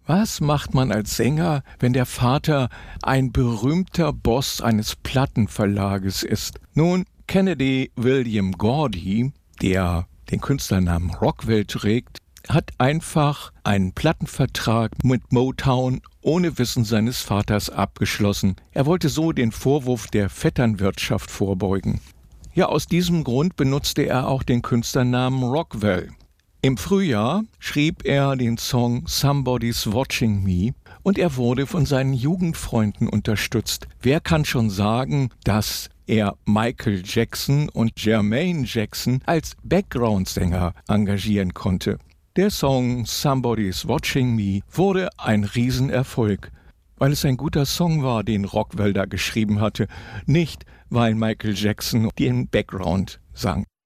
Was macht man als Sänger, wenn der Vater ein berühmter Boss eines Plattenverlages ist? Nun, Kennedy William Gordy, der den Künstlernamen Rockwell trägt, hat einfach einen Plattenvertrag mit Motown ohne Wissen seines Vaters abgeschlossen. Er wollte so den Vorwurf der Vetternwirtschaft vorbeugen. Ja, aus diesem Grund benutzte er auch den Künstlernamen Rockwell. Im Frühjahr schrieb er den Song Somebody's Watching Me und er wurde von seinen Jugendfreunden unterstützt. Wer kann schon sagen, dass er Michael Jackson und Jermaine Jackson als Background-Sänger engagieren konnte? Der Song Somebody's Watching Me wurde ein Riesenerfolg, weil es ein guter Song war, den Rockwell da geschrieben hatte, nicht weil Michael Jackson den Background sang.